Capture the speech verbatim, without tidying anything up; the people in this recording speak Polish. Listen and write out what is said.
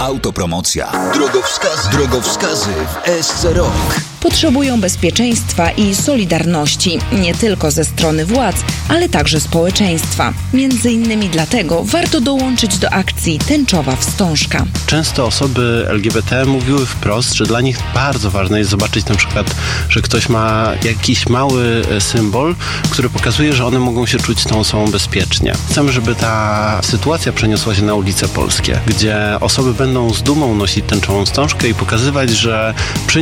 Autopromocja. Drogowskazy. Drogowskazy w E S C Rok. Potrzebują bezpieczeństwa i solidarności, nie tylko ze strony władz, ale także społeczeństwa. Między innymi dlatego warto dołączyć do akcji Tęczowa Wstążka. Często osoby L G B T mówiły wprost, że dla nich bardzo ważne jest zobaczyć na przykład, że ktoś ma jakiś mały symbol, który pokazuje, że one mogą się czuć tą osobą bezpiecznie. Chcemy, żeby ta sytuacja przeniosła się na ulice polskie, gdzie osoby będą z dumą nosić tęczową wstążkę i pokazywać, że przy